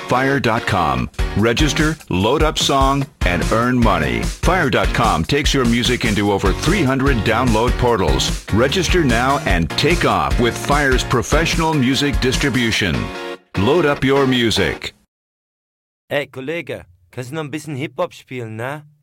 Fire.com. Register, load up song, and earn money. Fire.com takes your music into over 300 download portals. Register now and take off with Fire's professional music distribution. Load up your music. Ey, Kollege, kannst du noch ein bisschen Hip-Hop spielen, ne?